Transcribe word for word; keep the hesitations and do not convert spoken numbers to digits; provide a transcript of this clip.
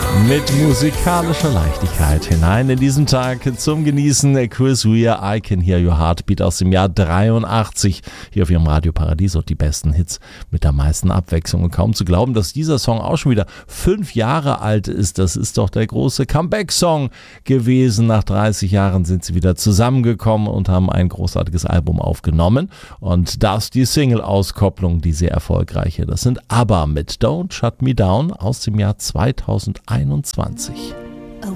Mit musikalischer Leichtigkeit hinein in diesen Tag zum Genießen. Chris Rea, I Can Hear Your Heartbeat aus dem Jahr dreiundachtzig. Hier auf ihrem Radio Paradiso die besten Hits mit der meisten Abwechslung. Und kaum zu glauben, dass dieser Song auch schon wieder fünf Jahre alt ist. Das ist doch der große Comeback-Song gewesen. Nach dreißig Jahren sind sie wieder zusammengekommen und haben ein großartiges Album aufgenommen. Und das die Single-Auskopplung, die sehr erfolgreiche. Das sind ABBA mit Don't Shut Me Down aus dem Jahr zweitausendeinundzwanzig.